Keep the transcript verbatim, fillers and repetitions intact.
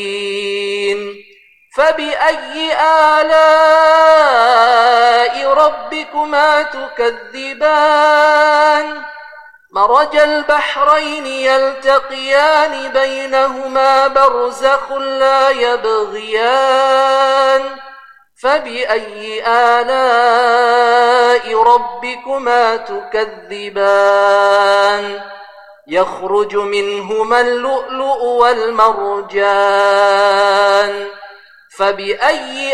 فبأي آلاء ربكما تكذبان مرج البحرين يلتقيان بينهما برزخ لا يبغيان فبأي آلاء ربكما تكذبان يخرج منهما اللؤلؤ والمرجان فبأي